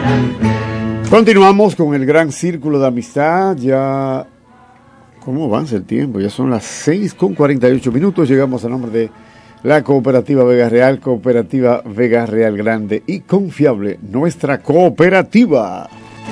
Continuamos con el gran círculo de amistad. Ya, ¿cómo avanza el tiempo? Ya son las 6:48. Llegamos al nombre de la Cooperativa Vega Real, Cooperativa Vega Real Grande y Confiable, nuestra cooperativa.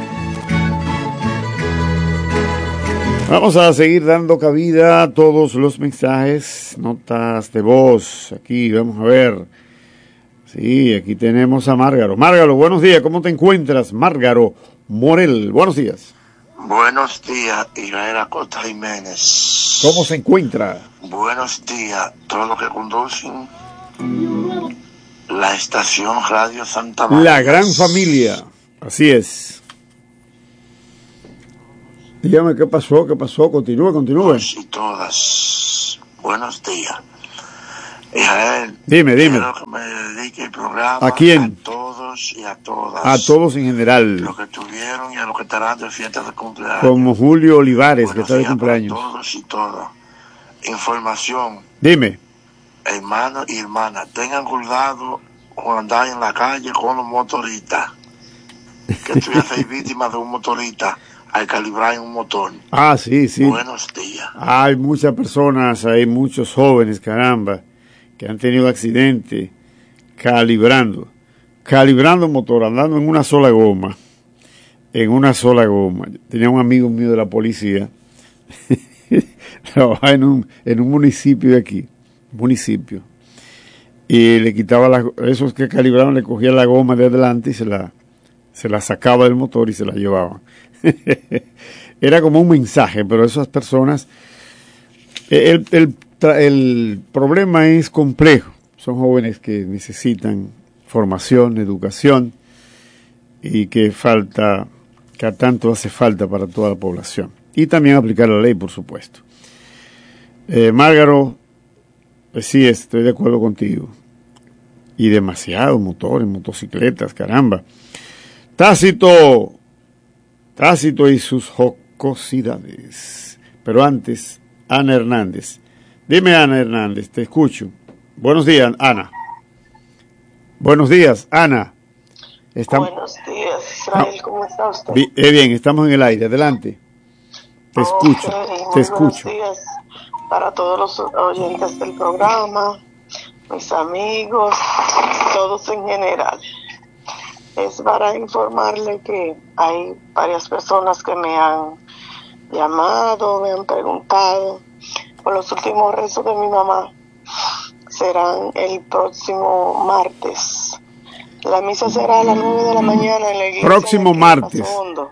Vamos a seguir dando cabida a todos los mensajes, notas de voz. Aquí, vamos a ver. Sí, aquí tenemos a Márgaro. Márgaro, buenos días. ¿Cómo te encuentras, Márgaro Morel? Buenos días. Buenos días, Israel Acosta Jiménez. ¿Cómo se encuentra? Buenos días, todos los que conducen la estación Radio Santa María. La gran familia, así es. Dígame qué pasó, continúe. Todos y todas, buenos días. Israel, dime. quiero que me dedique el programa. ¿A quién? A todos y a todas. A todos en general. Los que estuvieron y a los que estarán de fiesta de cumpleaños. Como Julio Olivares, que está de cumpleaños. Todos y todas. Información. Dime. Hermanos y hermanas, tengan cuidado cuando andar en la calle con los motoristas. Que tú ya seas víctima de un motorista al calibrar en un motor. Ah, sí. Buenos días. Hay muchas personas, hay muchos jóvenes, caramba, que han tenido accidentes calibrando motor, andando en una sola goma. Tenía un amigo mío de la policía, trabajaba en un municipio de aquí, y le quitaba esos que calibraban, le cogía la goma de adelante y se la sacaba del motor y se la llevaban. Era como un mensaje, pero esas personas, el problema es complejo. Son jóvenes que necesitan formación, educación, y que tanto hace falta para toda la población. Y también aplicar la ley, por supuesto. Márgaro, pues sí, estoy de acuerdo contigo. Y demasiados motores, motocicletas, caramba. Tácito y sus jocosidades. Pero antes, Ana Hernández. Dime, Ana Hernández, te escucho. Buenos días, Ana. Buenos días, Ana. Buenos días, Israel, ¿cómo está usted? Bien, estamos en el aire, adelante. Te escucho. Buenos días para todos los oyentes del programa, mis amigos, todos en general. Es para informarle que hay varias personas que me han llamado, me han preguntado por los últimos rezos de mi mamá. Serán el próximo martes. La misa será a las 9 de la mañana en la iglesia. Próximo martes.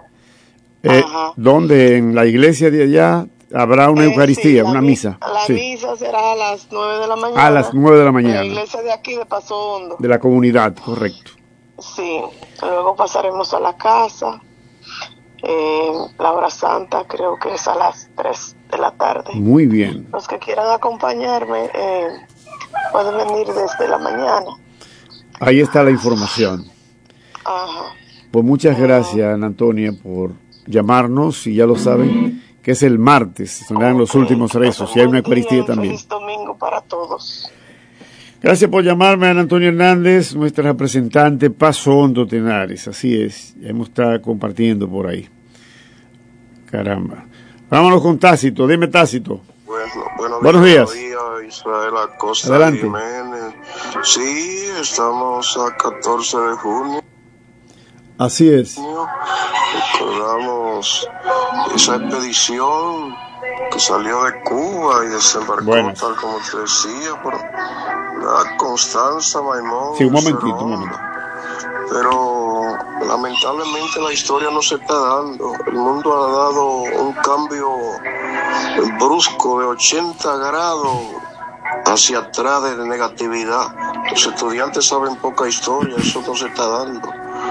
¿Dónde? En la iglesia de allá habrá una Eucaristía, una misa. La misa será a las 9 de la mañana. A las 9 de la mañana. En la iglesia de aquí de Paso Hondo. De la comunidad, correcto. Sí, luego pasaremos a la casa. La hora santa creo que es a las 3 de la tarde. Muy bien. Los que quieran acompañarme pueden venir desde la mañana. Ahí está la información. Ajá. Pues muchas gracias, Ana Antonia, por llamarnos, y ya lo saben que es el martes, serán los últimos rezos, y hay una Eucaristía también. Feliz domingo para todos. Gracias por llamarme, Ana Antonia Hernández, nuestra representante Paso Hondo Tenares. Así es, ya hemos estado compartiendo por ahí. Caramba. Vámonos con Tácito. Dime, Tácito. Buenos días. Israel Acosta. Adelante. Jiménez. Sí, estamos a 14 de junio. Así es. Recordamos esa expedición que salió de Cuba y desembarcó, tal como te decía, por la Constanza, Maimón. Sí, un momentito. Pero lamentablemente la historia no se está dando. El mundo ha dado un cambio brusco de 80 grados hacia atrás de negatividad. Los estudiantes saben poca historia, eso no se está dando.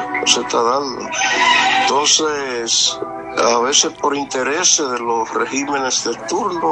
Entonces, a veces por intereses de los regímenes de turno,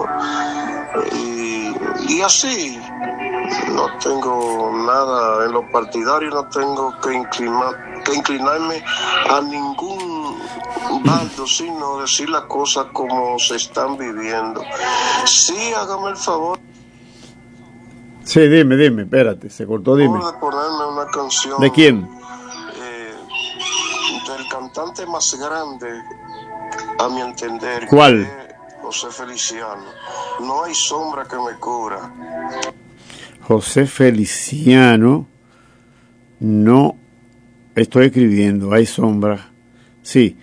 y así, no tengo nada en lo partidario, no tengo que inclinarme a ningún bando, sino decir las cosas como se están viviendo. Sí, hágame el favor. Sí, dime, espérate, se cortó, dime. De ponerme una canción. ¿De quién? del cantante más grande, a mi entender. ¿Cuál? José Feliciano. No hay sombra que me cubra. José Feliciano. No estoy escribiendo, hay sombra. Sí.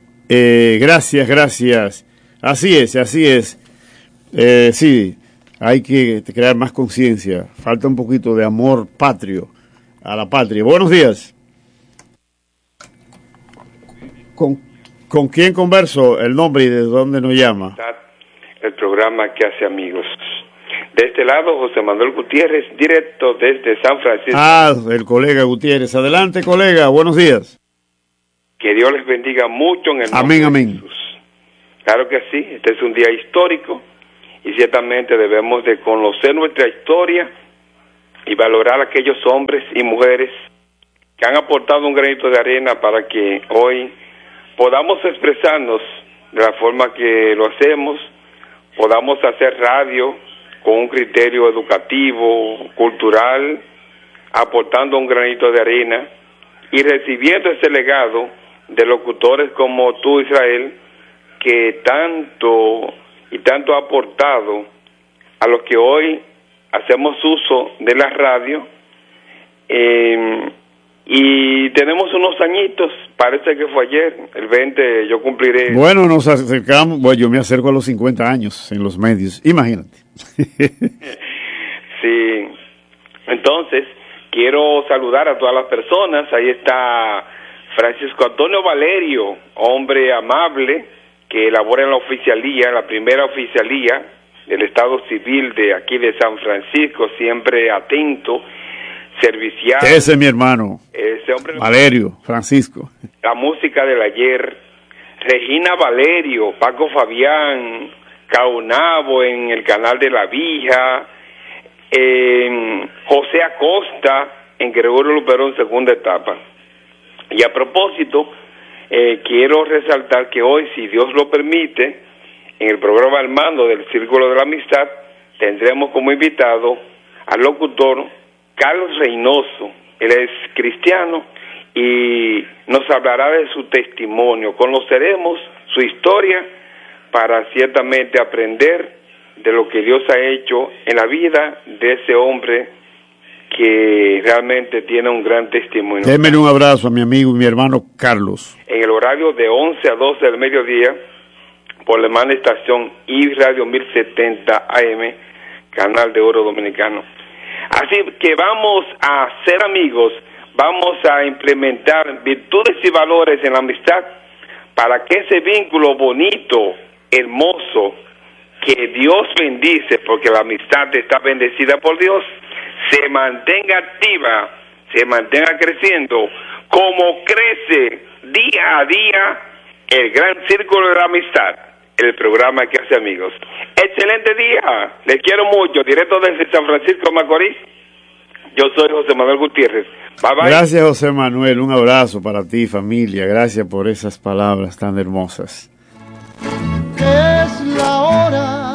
Gracias. Así es. Sí, hay que crear más conciencia. Falta un poquito de amor patrio a la patria. Buenos días. ¿Con quién converso? El nombre y de dónde nos llama. El programa que hace amigos. De este lado, José Manuel Gutiérrez, directo desde San Francisco. El colega Gutiérrez. Adelante, colega. Buenos días. Que Dios les bendiga mucho en el nombre de Jesús. Claro que sí. Este es un día histórico y ciertamente debemos de conocer nuestra historia y valorar a aquellos hombres y mujeres que han aportado un granito de arena para que hoy podamos expresarnos de la forma que lo hacemos, podamos hacer radio con un criterio educativo, cultural, aportando un granito de arena y recibiendo ese legado de locutores como tú, Israel, que tanto ha aportado a los que hoy hacemos uso de la radio, y tenemos unos añitos, parece que fue ayer, el 20, yo cumpliré. Bueno, nos acercamos, yo me acerco a los 50 años en los medios, imagínate. Sí, entonces, quiero saludar a todas las personas. Ahí está Francisco Antonio Valerio, hombre amable, que labora en la oficialía, la primera oficialía del Estado Civil de aquí de San Francisco, siempre atento, servicial. Ese es mi hermano, ese hombre, Valerio, Francisco. La música del ayer, Regina Valerio, Paco Fabián, Caunabo en el canal de La Vija, José Acosta en Gregorio Luperón, segunda etapa. Y a propósito, quiero resaltar que hoy, si Dios lo permite, en el programa Al Mando del Círculo de la Amistad, tendremos como invitado al locutor Carlos Reynoso. Él es cristiano y nos hablará de su testimonio. Conoceremos su historia para ciertamente aprender de lo que Dios ha hecho en la vida de ese hombre que realmente tiene un gran testimonio. Démele un abrazo a mi amigo y mi hermano Carlos. En el horario de 11 a 12 del mediodía, por la hermana estación iRadio 1070 AM, Canal de Oro Dominicano. Así que vamos a ser amigos, vamos a implementar virtudes y valores en la amistad para que ese vínculo bonito, hermoso, que Dios bendice, porque la amistad está bendecida por Dios, se mantenga activa, se mantenga creciendo, como crece día a día el gran círculo de la amistad, el programa que hace amigos. Excelente día, les quiero mucho, directo desde San Francisco de Macorís. Yo soy José Manuel Gutiérrez. Bye bye. Gracias, José Manuel, un abrazo para ti, familia. Gracias por esas palabras tan hermosas. Es la hora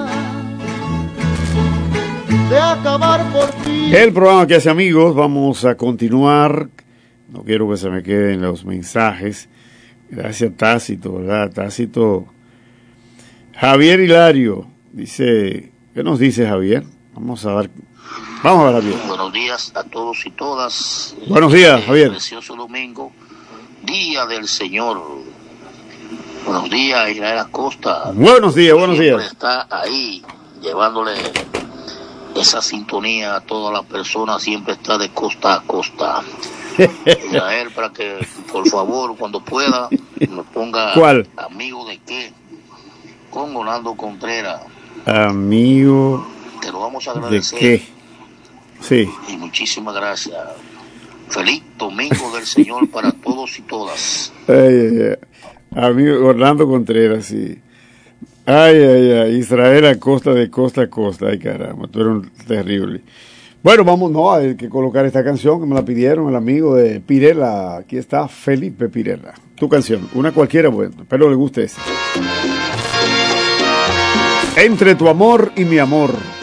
de acabar por ti. El programa que hace amigos, vamos a continuar. No quiero que se me queden los mensajes. Gracias, Tácito, ¿verdad? Tácito. Javier Hilario dice, ¿qué nos dice Javier? Vamos a ver, Javier. Buenos días a todos y todas. Buenos días, Javier. Precioso domingo, día del Señor. Buenos días, Israel Acosta. Buenos días. Siempre está ahí, llevándole esa sintonía a todas las personas, siempre está de costa a costa. Israel, para que, por favor, cuando pueda, me ponga... ¿Cuál? ¿Amigo de qué? Con Orlando Contreras. Amigo... Te lo vamos a agradecer. ¿De qué? Sí. Y muchísimas gracias. Feliz domingo del Señor para todos y todas. Amigo Orlando Contreras, sí. Israel Acosta de costa a costa. Ay, caramba, tú eres un terrible. Bueno, vamos, hay que colocar esta canción que me la pidieron el amigo de Pirela. Aquí está Felipe Pirela. Tu canción, una cualquiera, bueno, espero le guste esta. Entre tu amor y mi amor.